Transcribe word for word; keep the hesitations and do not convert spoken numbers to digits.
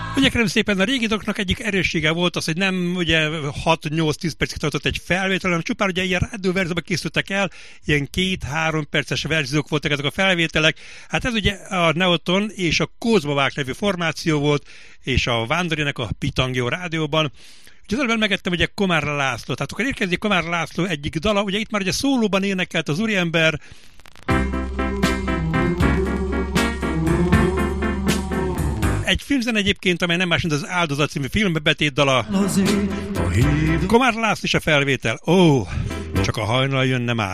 Ugye kérem szépen, a régi dolgoknak egyik erőssége volt az, hogy nem ugye hat-nyolc-tíz percig tartott egy felvétel, hanem csupán ugye ilyen rádióverzióban készültek el, ilyen két-három perces verziók voltak ezek a felvételek. Hát ez ugye a Neoton és a Kozmovák nevű formáció volt, és a Vándorjának a Pitangió rádióban. Ugye az előbb megettem ugye Komár László, tehát akkor érkezik Komár László egyik dala, ugye itt már ugye szólóban énekelt az úriember. Egy filmzen egyébként, amely nem más, mint az Áldozat című filmbe betét dala. Komár László is a felvétel. Ó, csak a hajnal jönne már.